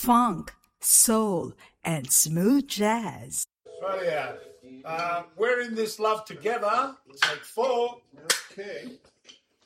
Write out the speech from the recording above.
funk, soul, and smooth jazz. Rightio. We're in this love together. Take 4. Okay.